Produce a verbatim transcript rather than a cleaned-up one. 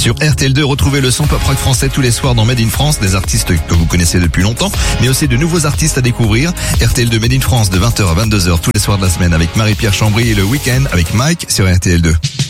Sur R T L deux, retrouvez le son pop rock français tous les soirs dans Made in France, des artistes que vous connaissez depuis longtemps, mais aussi de nouveaux artistes à découvrir. R T L deux Made in France de vingt heures à vingt-deux heures tous les soirs de la semaine avec Marie-Pierre Chambry et le week-end avec Mike sur R T L deux.